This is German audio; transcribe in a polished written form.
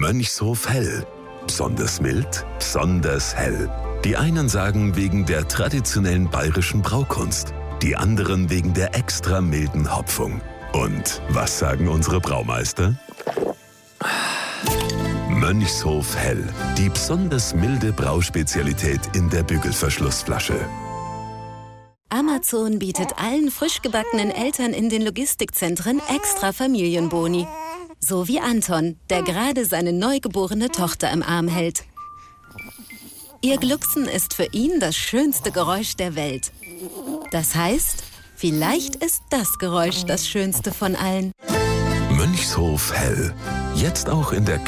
Mönchshof Hell. Besonders mild, besonders hell. Die einen sagen wegen der traditionellen bayerischen Braukunst, die anderen wegen der extra milden Hopfung. Und was sagen unsere Braumeister? Mönchshof Hell, die besonders milde Brauspezialität in der Bügelverschlussflasche. Amazon bietet allen frisch gebackenen Eltern in den Logistikzentren extra Familienboni. So wie Anton, der gerade seine neugeborene Tochter im Arm hält. Ihr Glucksen ist für ihn das schönste Geräusch der Welt. Das heißt, vielleicht ist das Geräusch das schönste von allen. Mönchshof Hell. Jetzt auch in der